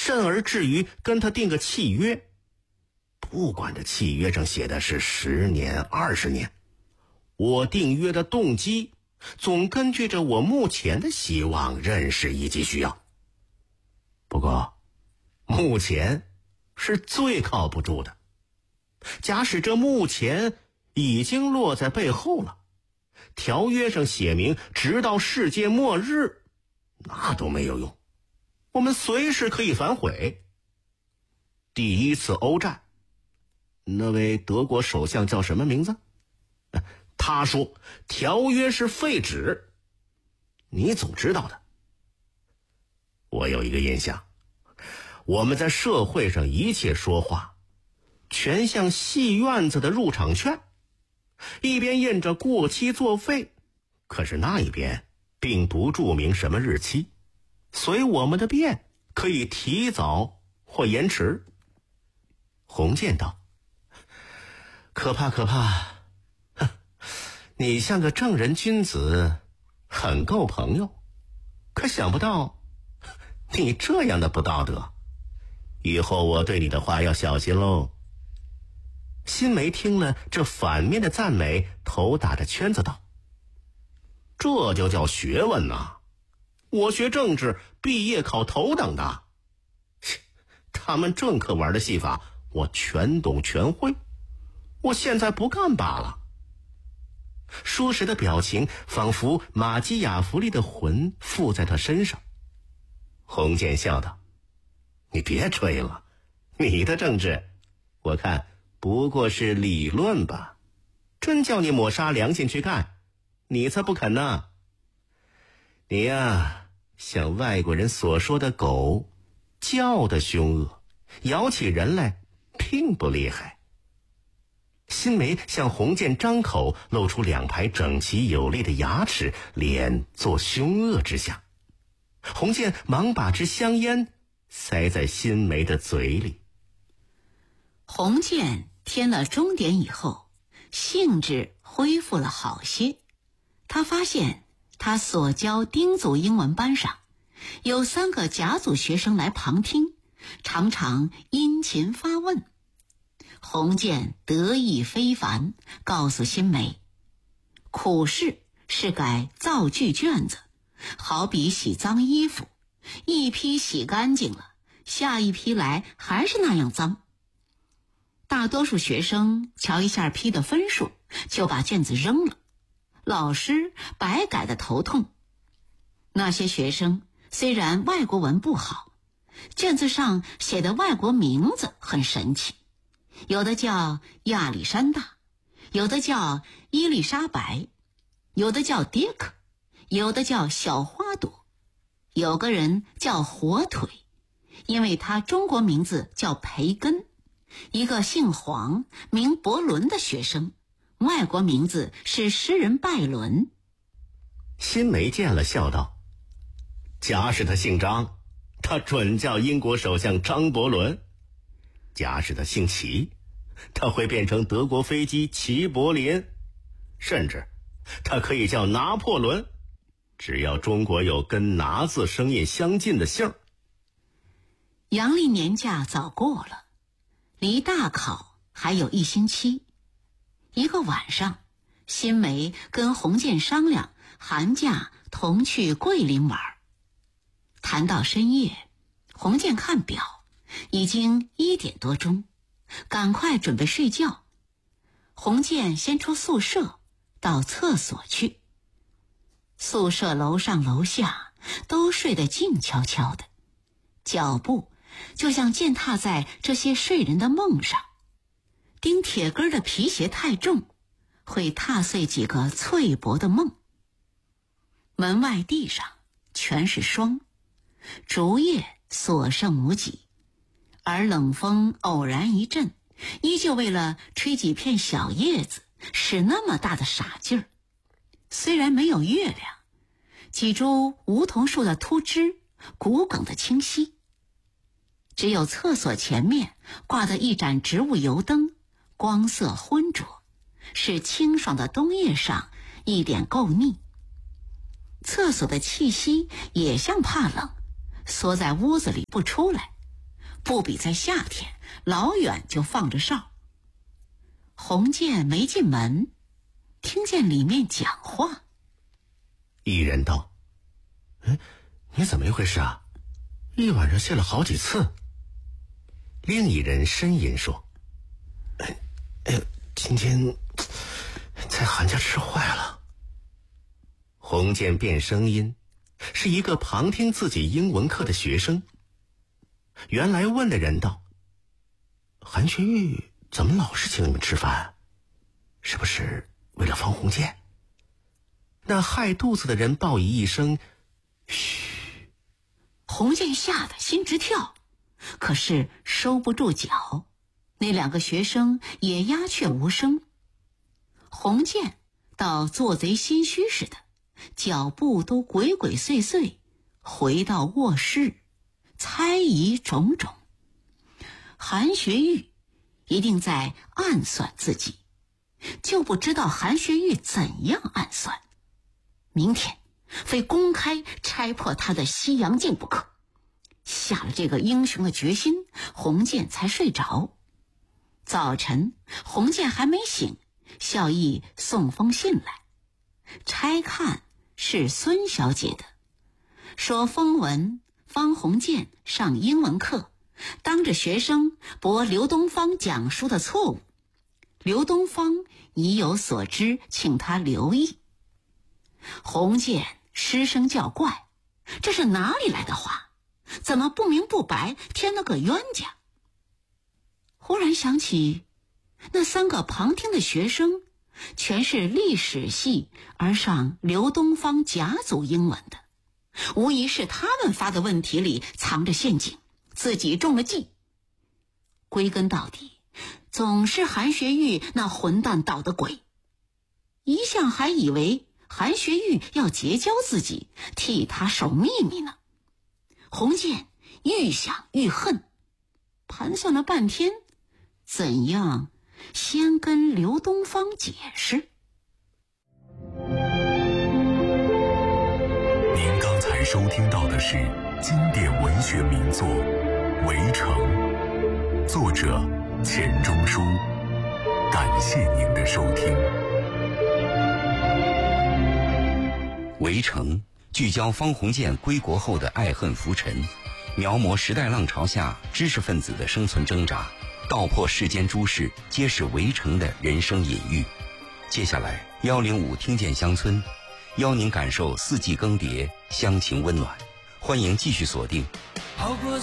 甚而至于跟他订个契约。不管这契约上写的是10年、20年，我订约的动机总根据着我目前的希望、认识以及需要。不过，目前是最靠不住的。假使这目前已经落在背后了，条约上写明直到世界末日，那都没有用，我们随时可以反悔。第一次欧战，那位德国首相叫什么名字？他说条约是废纸，你总知道的。我有一个印象，我们在社会上一切说话全像戏院子的入场券，一边印着过期作废，可是那一边并不注明什么日期，随我们的便可以提早或延迟。洪建道：可怕可怕，你像个正人君子，很够朋友，可想不到你这样的不道德，以后我对你的话要小心喽。辛梅听了这反面的赞美，头打着圈子道：这就叫学问呐！我学政治，毕业考头等的。他们政客玩的戏法，我全懂全会，我现在不干罢了。说时的表情仿佛马基雅弗利的魂附在他身上。洪建笑道：你别吹了，你的政治我看不过是理论吧，真叫你抹杀良心去干，你才不肯呢。你呀，像外国人所说的狗，叫的凶恶，咬起人来并不厉害。辛梅向洪建张口，露出2排整齐有力的牙齿，脸做凶恶之相。洪建忙把支香烟塞在辛梅的嘴里。 洪建添了钟点以后，兴致恢复了好些。他发现他所教丁组英文班上有3个甲组学生来旁听，常常殷勤发问。洪建得意非凡，告诉辛梅，苦事是改造句卷子，好比洗脏衣服，一批洗干净了，下一批来还是那样脏。大多数学生瞧一下批的分数，就把卷子扔了，老师白改的头痛。那些学生虽然外国文不好，卷子上写的外国名字很神奇，有的叫亚历山大，有的叫伊丽莎白，有的叫迪克，有的叫小花朵，有个人叫火腿，因为他中国名字叫培根。一个姓黄名伯伦的学生，外国名字是诗人拜伦。 辛梅见了笑道：假使他姓张，他准叫英国首相张伯伦；假使他姓齐，他会变成德国飞机齐柏林，甚至他可以叫拿破仑，只要中国有跟拿字声音相近的姓儿。 阳历年假早过了，离大考还有1星期。一个晚上，辛梅跟洪建商量寒假同去桂林玩。谈到深夜，洪建看表，已经1点多钟，赶快准备睡觉。洪建先出宿舍到厕所去。宿舍楼上楼下都睡得静悄悄的，脚步就像践踏在这些睡人的梦上。钉铁根的皮鞋太重，会踏碎几个脆薄的梦。门外地上全是霜，竹叶所剩无几，而冷风偶然一阵，依旧为了吹几片小叶子使那么大的傻劲儿。虽然没有月亮，几株梧桐树的秃枝骨梗的清晰，只有厕所前面挂的一盏植物油灯，光色浑浊，使清爽的冬夜上一点够腻。厕所的气息也像怕冷，缩在屋子里不出来。 不比在夏天，老远就放着哨。洪建没进门，听见里面讲话。 一人道：你怎么一回事啊？一晚上谢了好几次。另一人呻吟说：今天在韩家吃坏了。洪建变声音，是一个旁听自己英文课的学生。原来问的人道：韩学玉怎么老是请你们吃饭？是不是为了方鸿渐？那害肚子的人报以一声嘘。 洪建吓得心直跳，可是收不住脚，那2个学生也鸦雀无声。洪建倒做贼心虚似的，脚步都鬼鬼祟祟，回到卧室，猜疑种种。韩学玉一定在暗算自己，就不知道韩学玉怎样暗算。明天非公开拆破他的西洋镜不可。下了这个英雄的决心，洪建才睡着。早晨洪建还没醒，孝义送封信来，拆看是孙小姐的，说封文方鸿渐上英文课，当着学生驳刘东方讲书的错误，刘东方已有所知，请他留意。洪建失声叫怪，这是哪里来的话？怎么不明不白添了个冤家？忽然想起那3个旁听的学生全是历史系而上刘东方甲组英文的，无疑是他们发的问题里藏着陷阱，自己中了计。归根到底，总是韩学玉那混蛋捣的鬼。一向还以为韩学玉要结交自己，替他守秘密呢。洪建愈想愈恨，盘算了半天，怎样先跟刘东方解释？ 您刚才收听到的是经典文学名作《围城》，作者钱钟书。感谢您的收听。 《围城》聚焦方鸿渐归国后的爱恨浮沉，描摹时代浪潮下知识分子的生存挣扎，道破世间诸事，揭示围城的人生隐喻。接下来105听见乡村，邀您感受四季更迭，乡情温暖。欢迎继续锁定。 跑过